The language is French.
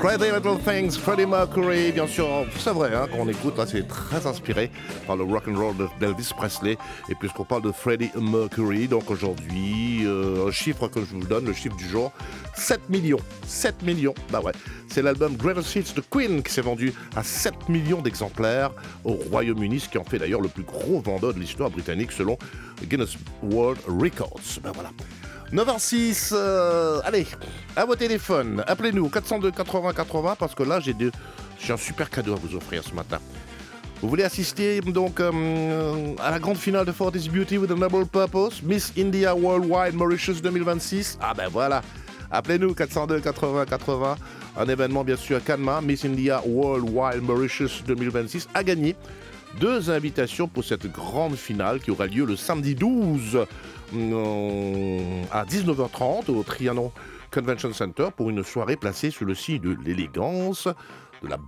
Crazy Little Things, Freddie Mercury, bien sûr, c'est vrai, hein, quand on écoute, là, c'est très inspiré par le rock'n'roll d'Elvis Presley. Et puisqu'on parle de Freddie Mercury, donc aujourd'hui, un chiffre que je vous donne, le chiffre du jour, 7 millions. 7 millions, bah ouais. C'est l'album Greatest Hits de Queen qui s'est vendu à 7 millions d'exemplaires au Royaume-Uni, ce qui en fait d'ailleurs le plus gros vendeur de l'histoire britannique selon Guinness World Records. Ben voilà. 9h06, allez, à vos téléphones, appelez-nous 402 80 80 parce que là j'ai un super cadeau à vous offrir ce matin. Vous voulez assister donc à la grande finale de Fortis Beauty with a Noble Purpose, Miss India Worldwide Mauritius 2026? Ah ben voilà, appelez-nous 402 80 80, un événement bien sûr à Cannes, Miss India Worldwide Mauritius 2026 a gagné 2 invitations pour cette grande finale qui aura lieu le samedi 12 à 19h30 au Trianon Convention Center pour une soirée placée sous le signe de l'élégance, de la